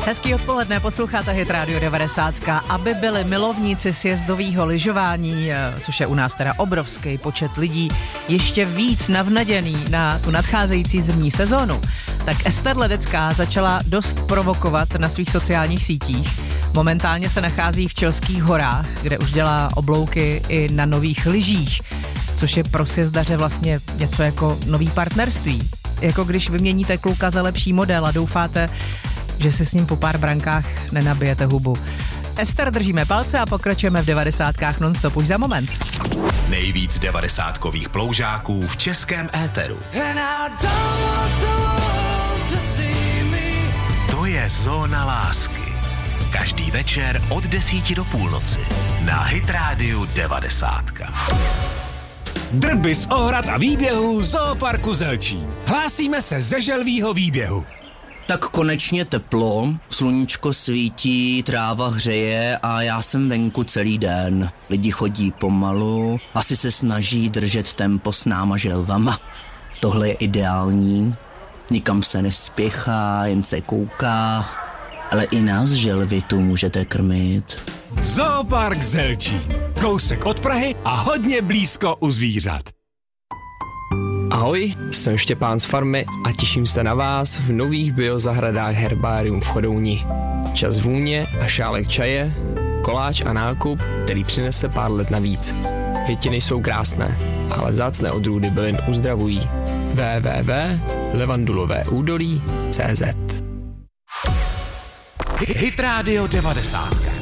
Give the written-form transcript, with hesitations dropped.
Hezký odpoledne, posloucháte Hit Radio 90. Aby byli milovníci sjezdového lyžování, což je u nás teda obrovský počet lidí, ještě víc navnaděný na tu nadcházející zimní sezónu, tak Ester Ledecká začala dost provokovat na svých sociálních sítích. Momentálně se nachází v Chilských horách, kde už dělá oblouky i na nových lyžích, což je pro sjezdaře vlastně něco jako nový partnerství. Jako když vyměníte kluka za lepší model a doufáte, že si s ním po pár brankách nenabijete hubu. Ester, držíme palce a pokračujeme v 90kách non-stop už za moment. Nejvíc 90kových ploužáků v českém éteru. To je Zóna lásky. Každý večer od 10 do půlnoci na Hit Radio 90. Drby z ohrad a výběhů Zooparku Zelčín. Hlásíme se ze želvýho výběhu. Tak konečně teplo, sluníčko svítí, tráva hřeje a já jsem venku celý den. Lidi chodí pomalu, asi se snaží držet tempo s náma želvama. Tohle je ideální, nikam se nespěchá, jen se kouká, ale i nás želvy tu můžete krmit. Zoopark Zelčín. Kousek od Prahy a hodně blízko u zvířat. Ahoj, jsem Štěpán z farmy a těším se na vás v nových biozahradách Herbarium v Chodouni. Čas vůně a šálek čaje, koláč a nákup, který přinese pár let navíc. Květiny jsou krásné, ale vzácné odrůdy bylin uzdravují. www.levandulovéúdolí.cz Hit Radio 90.